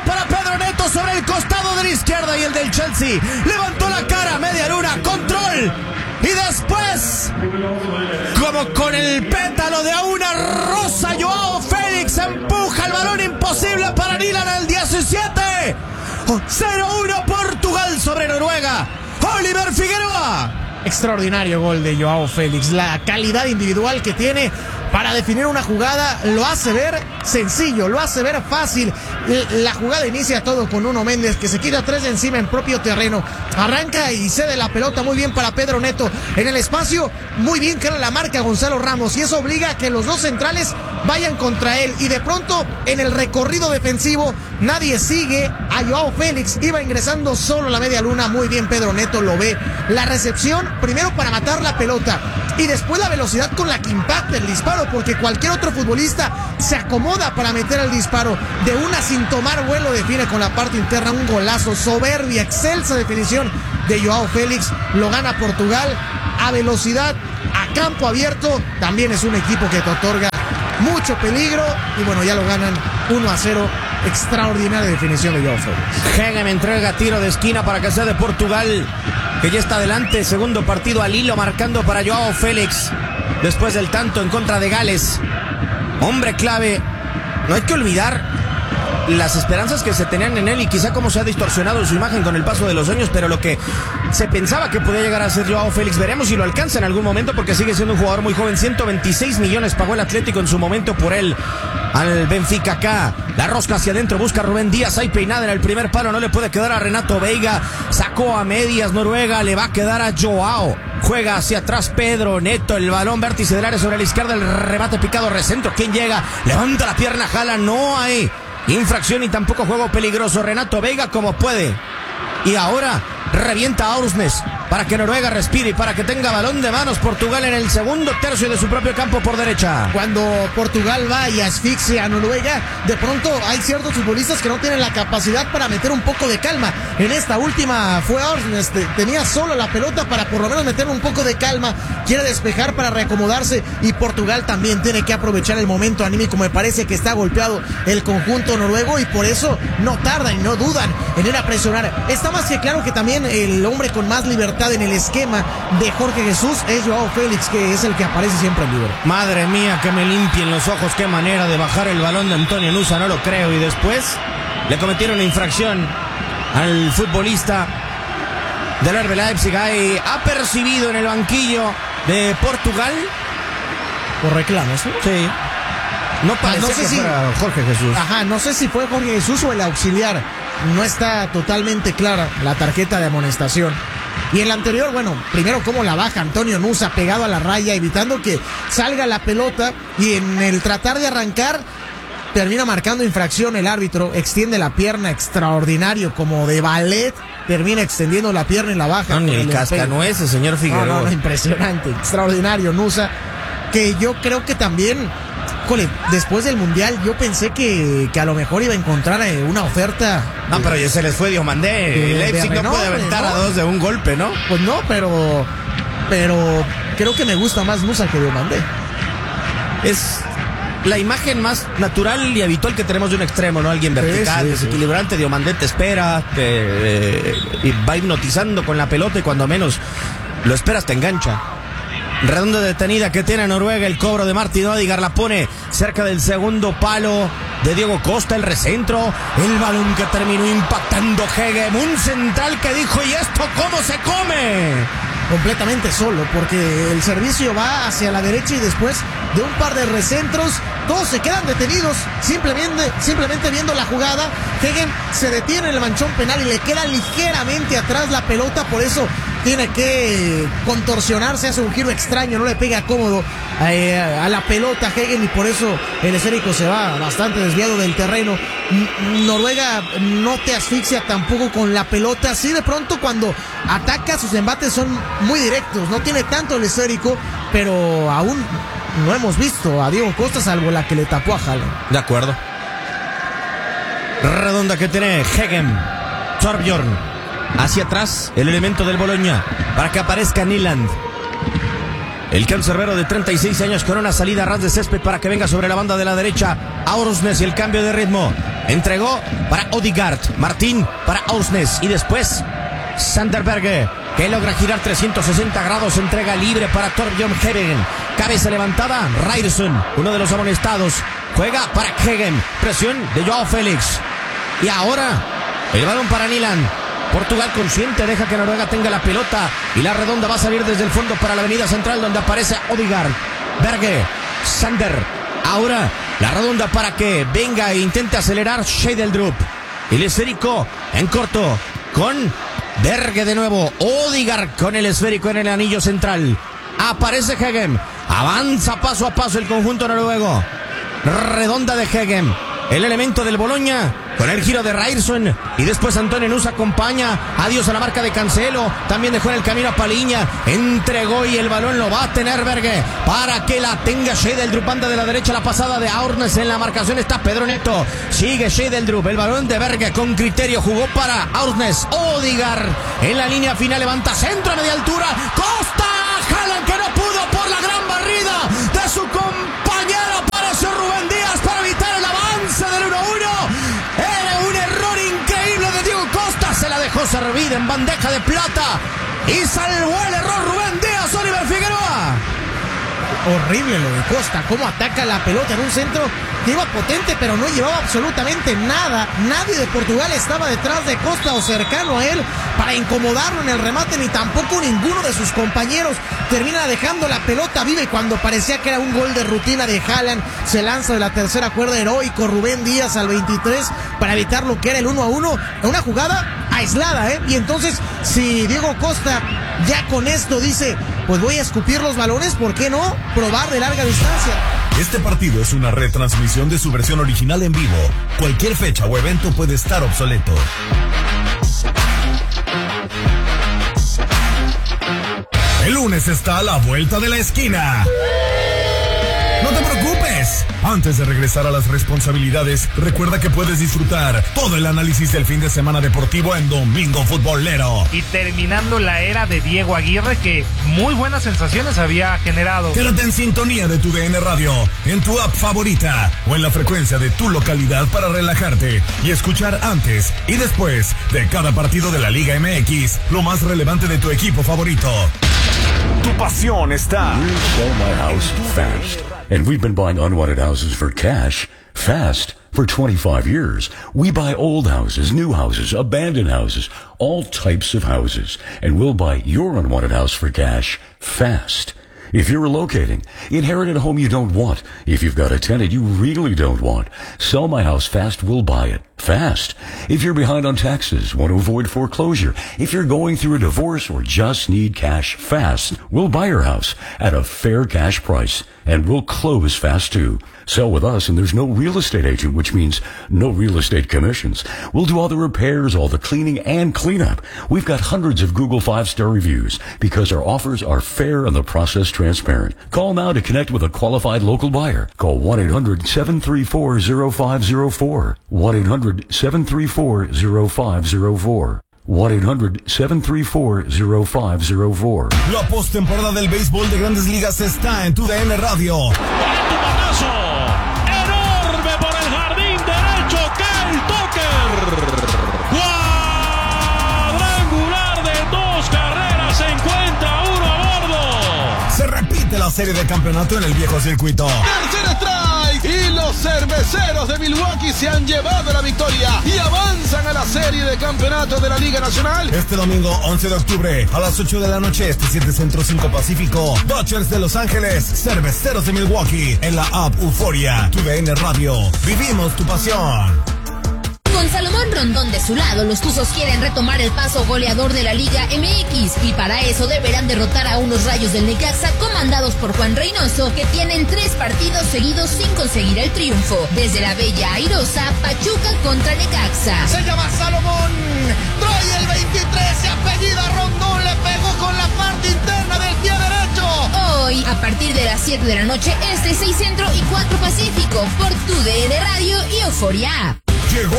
para Pedro Neto sobre el costado de la izquierda y el del Chelsea. Levantó la cara, media luna, control. Y después, como con el pétalo de una rosa, Joao Félix empuja el balón imposible para Nilan al 17. 0-1 Portugal sobre Noruega. Oliver Figueroa. Extraordinario gol de Joao Félix. La calidad individual que tiene para definir una jugada lo hace ver sencillo, lo hace ver fácil. La jugada inicia todo con Nuno Méndez, que se quita 3 de encima en propio terreno. Arranca y cede la pelota muy bien para Pedro Neto. En el espacio, muy bien que era la marca Gonzalo Ramos. Y eso obliga a que los dos centrales vayan contra él. Y de pronto, en el recorrido defensivo, nadie sigue a Joao Félix. Iba ingresando solo la media luna. Muy bien, Pedro Neto lo ve. La recepción, primero para matar la pelota. Y después la velocidad con la que impacta el disparo, porque cualquier otro futbolista se acomoda para meter el disparo. De una sin tomar vuelo define con la parte interna un golazo, soberbia, excelsa definición de Joao Félix. Lo gana Portugal a velocidad, a campo abierto. También es un equipo que te otorga mucho peligro. Y bueno, ya lo ganan 1-0. Extraordinaria definición de Joao Félix. Hegem entrega tiro de esquina para que sea de Portugal, que ya está adelante. Segundo partido al hilo, marcando para Joao Félix después del tanto en contra de Gales. Hombre clave. No hay que olvidar las esperanzas que se tenían en él y quizá cómo se ha distorsionado su imagen con el paso de los años, pero lo que se pensaba que podía llegar a ser Joao Félix, veremos si lo alcanza en algún momento, porque sigue siendo un jugador muy joven. 126 millones pagó el Atlético en su momento por él al Benfica. Acá la rosca hacia adentro, busca a Rubén Díaz, hay peinada en el primer palo, no le puede quedar a Renato Veiga, sacó a medias Noruega, le va a quedar a Joao. Juega hacia atrás Pedro Neto, el balón vértice del área sobre la izquierda, el remate picado, recentro, ¿quién llega? Levanta la pierna, jala, no hay infracción y tampoco juego peligroso. Renato Veiga como puede. Y ahora revienta a Aursnes para que Noruega respire y para que tenga balón de manos Portugal en el segundo tercio de su propio campo por derecha. Cuando Portugal va y asfixia a Noruega, de pronto hay ciertos futbolistas que no tienen la capacidad para meter un poco de calma. En esta última fue Aursnes, tenía solo la pelota para por lo menos meter un poco de calma. Quiere despejar para reacomodarse y Portugal también tiene que aprovechar el momento anímico. Me parece que está golpeado el conjunto noruego y por eso no tardan y no dudan en ir a presionar. Está más que claro que también el hombre con más libertad en el esquema de Jorge Jesús es Joao Félix, que es el que aparece siempre en libre. Madre mía, que me limpien los ojos, qué manera de bajar el balón de Antonio Nusa, no lo creo. Y después le cometieron una infracción al futbolista del RB Leipzig. Ahí ha percibido en el banquillo de Portugal Por reclamos, ¿sí? Sí. No parece no sé que si fuera Jorge Jesús. Ajá, no sé si fue Jorge Jesús o el auxiliar. No está totalmente clara la tarjeta de amonestación. Y en la anterior, bueno, primero cómo la baja Antonio Nusa pegado a la raya, evitando que salga la pelota. Y en el tratar de arrancar, termina marcando infracción el árbitro. Extiende la pierna, extraordinario, como de ballet. Termina extendiendo la pierna y la baja. No, ni el cascanueces, señor Figueroa. No, impresionante, extraordinario Nusa. Que yo creo que también... después del Mundial yo pensé que a lo mejor iba a encontrar una oferta. No, pero ya se les fue Diomandé. Leipzig no puede aventar, ¿no?, a dos de un golpe, ¿no? Pues no, pero creo que me gusta más Nusa que Diomandé. Es la imagen más natural y habitual que tenemos de un extremo, ¿no? Alguien vertical, desequilibrante. Diomandé te espera, y va hipnotizando con la pelota y cuando menos lo esperas te engancha. Redonda detenida que tiene Noruega, el cobro de Martin Odegaard, la pone cerca del segundo palo de Diego Costa, el recentro, el balón que terminó impactando Hegem, un central que dijo: ¿y esto cómo se come? Completamente solo, porque el servicio va hacia la derecha y después de un par de recentros, todos se quedan detenidos, simplemente viendo la jugada. Hegem se detiene en el manchón penal y le queda ligeramente atrás la pelota, por eso tiene que contorsionarse, hace un giro extraño, no le pega cómodo a la pelota Hegem y por eso el esférico se va bastante desviado del terreno. Noruega no te asfixia tampoco con la pelota, sí, de pronto cuando ataca sus embates son muy directos, no tiene tanto el esférico, pero aún no hemos visto a Diego Costa salvo la que le tapó a Haaland. De acuerdo. Redonda que tiene Hegem, Torbjorn. Hacia atrás, el elemento del Bologna, para que aparezca Nyland. El cancerbero de 36 años con una salida a ras de césped para que venga sobre la banda de la derecha Aursnes y el cambio de ritmo. Entregó para Odegaard. Martín para Ausnes. Y después Sander Berge, que logra girar 360 grados. Entrega libre para Torbjörn Hegen. Cabeza levantada, Ryerson, uno de los amonestados. Juega para Hegen. Presión de Joao Félix. Y ahora el balón para Nyland. Portugal consciente, deja que Noruega tenga la pelota. Y la redonda va a salir desde el fondo para la avenida central, donde aparece Odegaard. Berge, Sander. Ahora la redonda para que venga e intente acelerar Schedeldrup. El esférico en corto con Berge de nuevo. Odegaard con el esférico en el anillo central. Aparece Hegen. Avanza paso a paso el conjunto noruego. Redonda de Hegen. El elemento del Bologna con el giro de Ryerson. Y después Antonio Nusa acompaña. Adiós a la marca de Cancelo. También dejó en el camino a Paliña. Entregó y el balón lo va a tener Berge para que la tenga Schedeldrup. Banda de la derecha, la pasada de Ausnes. En la marcación está Pedro Neto. Sigue Schedeldrup. El balón de Berge con criterio. Jugó para Ausnes. Odegaard en la línea final. Levanta centro a media altura. Costa. Haaland, que no pudo por la gran barrida de su compañero. Apareció Rubén Díaz para evitar el avance del 1-1. Era un error increíble de Diego Costa. Se la dejó servida en bandeja de plata y salvó el error Rubén Díaz. Oliver Figueroa. Horrible lo de Costa, cómo ataca la pelota en un centro que iba potente, pero no llevaba absolutamente nada. Nadie de Portugal estaba detrás de Costa o cercano a él para incomodarlo en el remate, ni tampoco ninguno de sus compañeros. Termina dejando la pelota viva y cuando parecía que era un gol de rutina de Haaland, se lanza de la tercera cuerda heroico Rubén Díaz al 23 para evitar lo que era el 1-1. Una jugada aislada, Y entonces, si Diego Costa ya con esto dice, pues voy a escupir los balones, ¿por qué no probar de larga distancia? Este partido es una retransmisión de su versión original en vivo. Cualquier fecha o evento puede estar obsoleto. El lunes está a la vuelta de la esquina. No te preocupes. Antes de regresar a las responsabilidades, recuerda que puedes disfrutar todo el análisis del fin de semana deportivo en Domingo Futbolero. Y terminando la era de Diego Aguirre, que muy buenas sensaciones había generado. Quédate en sintonía de tu DN Radio, en tu app favorita o en la frecuencia de tu localidad para relajarte y escuchar antes y después de cada partido de la Liga MX lo más relevante de tu equipo favorito. Tu pasión está. We sell my house fast. And we've been buying unwanted houses for cash fast for 25 years. We buy old houses, new houses, abandoned houses, all types of houses. And we'll buy your unwanted house for cash fast. If you're relocating, inherit a home you don't want. If you've got a tenant you really don't want, Sell My House Fast will buy it fast. If you're behind on taxes, want to avoid foreclosure, if you're going through a divorce or just need cash fast, we'll buy your house at a fair cash price and we'll close fast too. Sell with us and there's no real estate agent, which means no real estate commissions. We'll do all the repairs, all the cleaning and cleanup. We've got hundreds of Google 5-star reviews because our offers are fair and the process transparent. Call now to connect with a qualified local buyer. Call 1-800-734-0504. 1-800-734-0504. 1-800-734-0504. La postemporada del béisbol de Grandes Ligas está en tu DN Radio. ¡Batazo! ¡Enorme por el jardín derecho! ¡Kyle Tucker! ¡Cuadrangular de 2 carreras! ¡Se encuentra uno a bordo! Se repite la serie de campeonato en el viejo circuito. ¡Tercer strike! Y los cerveceros de Milwaukee se han llevado la victoria y avanzan a la serie de campeonato de la Liga Nacional. Este domingo 11 de octubre a las 8 de la noche, 7 Centro 5 Pacífico, Dodgers de Los Ángeles, Cerveceros de Milwaukee, en la app Euforia, tu DN Radio. Vivimos tu pasión. Con Salomón Rondón de su lado, los Tuzos quieren retomar el paso goleador de la Liga MX y para eso deberán derrotar a unos Rayos del Necaxa comandados por Juan Reynoso, que tienen 3 partidos seguidos sin conseguir el triunfo. Desde la Bella Airosa, Pachuca contra Necaxa. Se llama Salomón, trae el 23, se apellida Rondón, le pegó con la parte interna del pie derecho. Hoy, a partir de las 7 de la noche, 6 Centro y 4 Pacífico, por tu DN Radio y Euforia. Llegó